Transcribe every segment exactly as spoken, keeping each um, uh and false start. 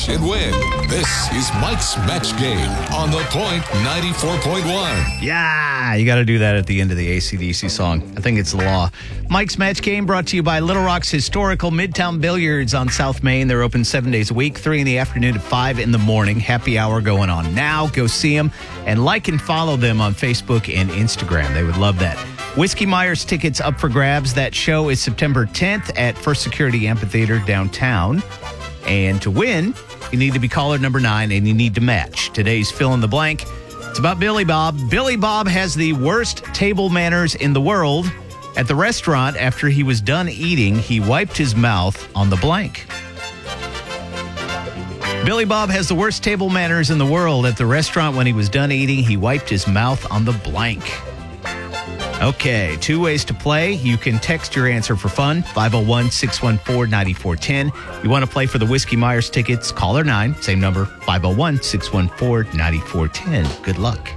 and win. This is Mike's Match Game on The Point ninety-four point one. Yeah, you got to do that at the end of the A C D C song. I think it's the law. Mike's Match Game brought to you by Little Rock's historical Midtown Billiards on South Main. They're open seven days a week, three in the afternoon to five in the morning. Happy hour going on now. Go see them and like and follow them on Facebook and Instagram. They would love that. Whiskey Myers tickets up for grabs. That show is September tenth at First Security Amphitheater downtown. And to win, you need to be caller number nine and you need to match. Today's fill in the blank. It's about Billy Bob. Billy Bob has the worst table manners in the world. At the restaurant, after he was done eating, he wiped his mouth on the blank. Billy Bob has the worst table manners in the world. At the restaurant, when he was done eating, he wiped his mouth on the blank. Okay, two ways to play. You can text your answer for fun, five oh one, six one four, nine four one oh. You want to play for the Whiskey Myers tickets, caller nine, same number, five oh one, six one four, nine four one oh. Good luck.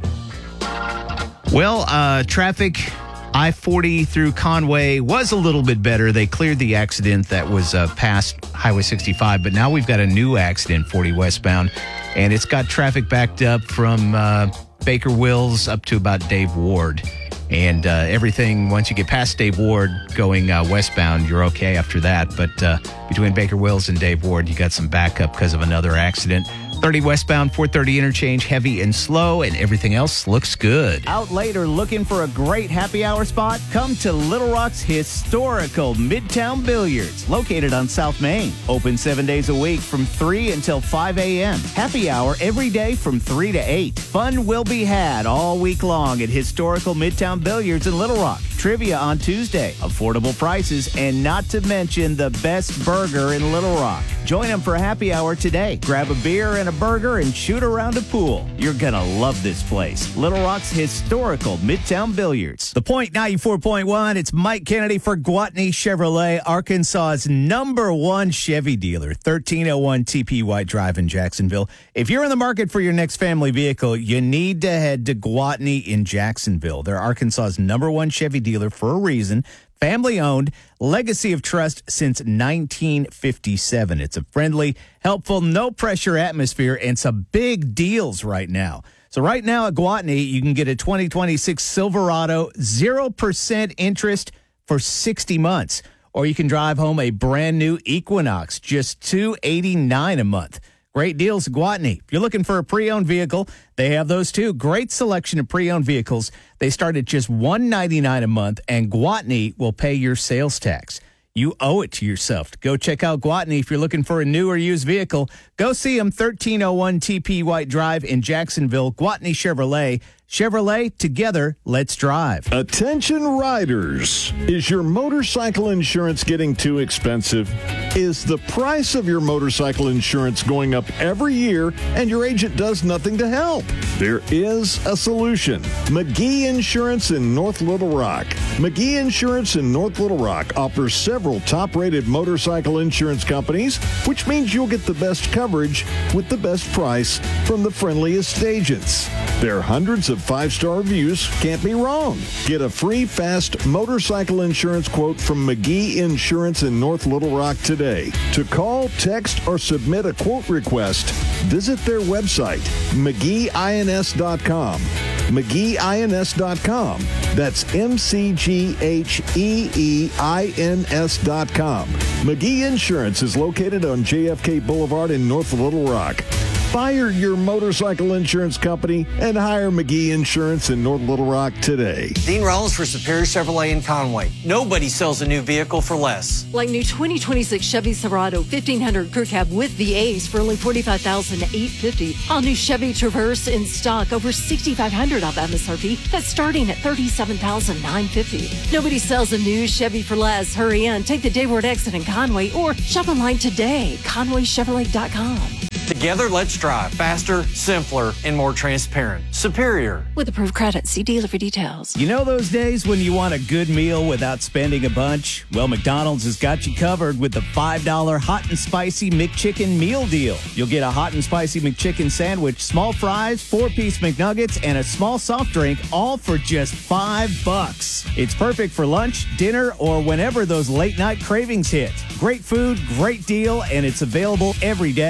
Well, uh, traffic, I forty through Conway was a little bit better. They cleared the accident that was uh, past Highway sixty-five, but now we've got a new accident, forty westbound, and it's got traffic backed up from uh, Baker Wills up to about Dave Ward. And uh, everything, once you get past Dave Ward going uh, westbound, you're okay after that. But uh, between Baker Wills and Dave Ward, you got some backup because of another accident. thirty westbound, four thirty interchange, heavy and slow, and everything else looks good. Out later, looking for a great happy hour spot? Come to Little Rock's historical Midtown Billiards, located on South Main. Open seven days a week from three until five a.m. Happy hour every day from three to eight. Fun will be had all week long at historical Midtown Billiards in Little Rock. Trivia on Tuesday, affordable prices, and not to mention the best burger in Little Rock. Join them for happy hour today. Grab a beer and a burger and shoot around a pool. You're gonna love this place. Little Rock's historical Midtown Billiards. The Point ninety-four point one, it's Mike Kennedy for Gwatney Chevrolet, Arkansas's number one Chevy dealer, thirteen oh one T P White Drive in Jacksonville. If you're in the market for your next family vehicle, you need to head to Gwatney in Jacksonville. They're Arkansas's number one Chevy dealer for a reason. Family owned, legacy of trust since nineteen fifty-seven. It's a friendly, helpful, no pressure atmosphere and some big deals right now. So right now at Gwatney, you can get a twenty twenty-six Silverado, zero percent interest for sixty months. Or you can drive home a brand new Equinox, just two hundred eighty-nine dollars a month. Great deals at Gwatney. If you're looking for a pre-owned vehicle, they have those too. Great selection of pre-owned vehicles. They start at just one hundred ninety-nine dollars a month, and Gwatney will pay your sales tax. You owe it to yourself to go check out Gwatney if you're looking for a new or used vehicle. Go see them, thirteen oh one T P White Drive in Jacksonville. Gwatney Chevrolet. Chevrolet, together, let's drive. Attention riders. Is your motorcycle insurance getting too expensive? Is the price of your motorcycle insurance going up every year and your agent does nothing to help? There is a solution. McGee Insurance in North Little Rock. McGee Insurance in North Little Rock offers several top-rated motorcycle insurance companies, which means you'll get the best coverage with the best price from the friendliest agents. There are hundreds of five-star reviews. Can't be wrong. Get a free, fast motorcycle insurance quote from McGee Insurance in North Little Rock today. To call, text, or submit a quote request, visit their website, McGee I N S dot com. McGee I N S dot com. That's M C G H E E I N S dot com. McGee Insurance is located on J F K Boulevard in North Little Rock. Fire your motorcycle insurance company and hire McGee Insurance in North Little Rock today. Dean Rollins for Superior Chevrolet in Conway. Nobody sells a new vehicle for less. Like new twenty twenty-six Chevy Silverado fifteen hundred Crew Cab with the Ace for only forty-five thousand eight hundred fifty dollars. All new Chevy Traverse in stock, over sixty-five hundred dollars off M S R P. That's starting at thirty-seven thousand nine hundred fifty dollars. Nobody sells a new Chevy for less. Hurry in, take the Dayward exit in Conway or shop online today, Conway Chevrolet dot com. Together, let's drive faster, simpler, and more transparent. Superior. With approved credit, see dealer for details. You know those days when you want a good meal without spending a bunch? Well, McDonald's has got you covered with the five dollar Hot and Spicy McChicken Meal Deal. You'll get a Hot and Spicy McChicken sandwich, small fries, four-piece McNuggets, and a small soft drink, all for just five bucks. It's perfect for lunch, dinner, or whenever those late-night cravings hit. Great food, great deal, and it's available every day.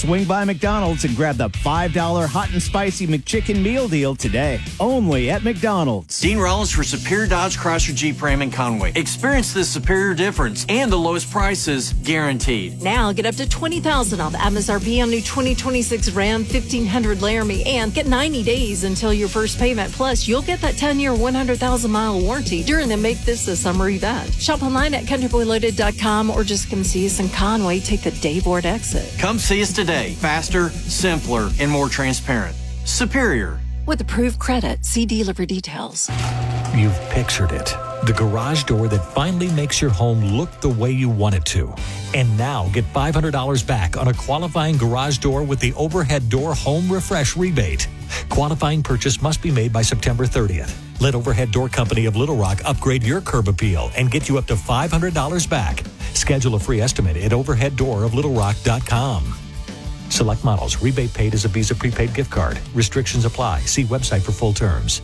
Swing by McDonald's and grab the five dollar hot and spicy McChicken meal deal today. Only at McDonald's. Dean Rollins for Superior Dodge Chrysler Jeep Ram in Conway. Experience the superior difference and the lowest prices guaranteed. Now get up to twenty thousand dollars off M S R P on new twenty twenty-six Ram fifteen hundred Laramie and get ninety days until your first payment. Plus, you'll get that ten-year, one hundred thousand mile warranty during the Make This a Summer event. Shop online at country boy loaded dot com or just come see us in Conway. Take the Dave Ward exit. Come see us today. Faster, simpler, and more transparent. Superior. With approved credit, see dealer for details. You've pictured it. The garage door that finally makes your home look the way you want it to. And now get five hundred dollars back on a qualifying garage door with the Overhead Door Home Refresh rebate. Qualifying purchase must be made by September thirtieth. Let Overhead Door Company of Little Rock upgrade your curb appeal and get you up to five hundred dollars back. Schedule a free estimate at overhead door of little rock dot com. Select models. Rebate paid as a Visa prepaid gift card. Restrictions apply. See website for full terms.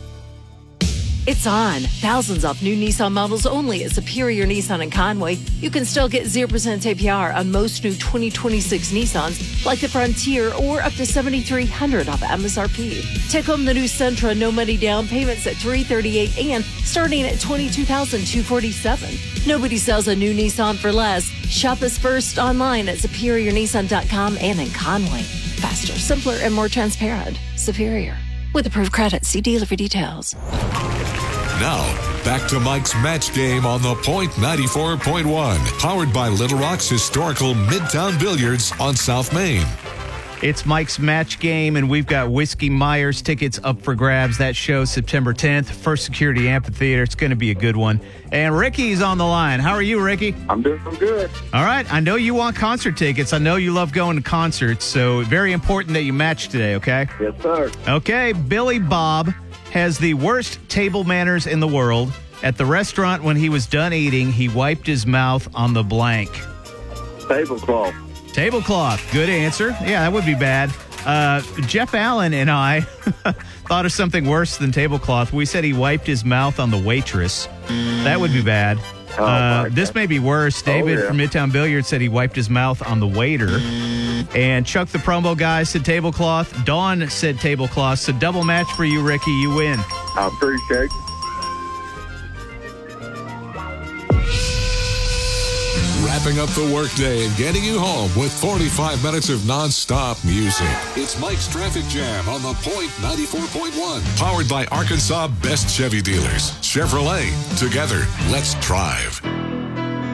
It's on. Thousands off new Nissan models only at Superior Nissan in Conway. You can still get zero percent A P R on most new twenty twenty-six Nissans, like the Frontier, or up to seven thousand three hundred dollars off M S R P. Take home the new Sentra, no money down, payments at three hundred thirty-eight dollars and starting at twenty-two thousand two hundred forty-seven dollars. Nobody sells a new Nissan for less. Shop us first online at superior nissan dot com and in Conway. Faster, simpler, and more transparent. Superior. With approved credit, see dealer for details. Now, back to Mike's Match Game on the Point ninety-four point one. Powered by Little Rock's historical Midtown Billiards on South Main. It's Mike's Match Game, and we've got Whiskey Myers tickets up for grabs. That show September tenth, First Security Amphitheater. It's going to be a good one. And Ricky's on the line. How are you, Ricky? I'm doing good. All right. I know you want concert tickets. I know you love going to concerts, so very important that you match today, okay? Yes, sir. Okay. Billy Bob has the worst table manners in the world. At the restaurant, when he was done eating, he wiped his mouth on the blank. Tablecloth. Tablecloth. Good answer. Yeah, that would be bad. Uh, Jeff Allen and I thought of something worse than tablecloth. We said he wiped his mouth on the waitress. That would be bad. Oh, uh, this may be worse. David oh, yeah. from Midtown Billiards said he wiped his mouth on the waiter. And Chuck, the promo guy, said tablecloth. Dawn said tablecloth. So double match for you, Ricky. You win. I appreciate it. Wrapping up the workday and getting you home with forty-five minutes of non-stop music. It's Mike's Traffic Jam on the Point ninety-four point one. Powered by Arkansas Best Chevy Dealers. Chevrolet. Together, let's drive.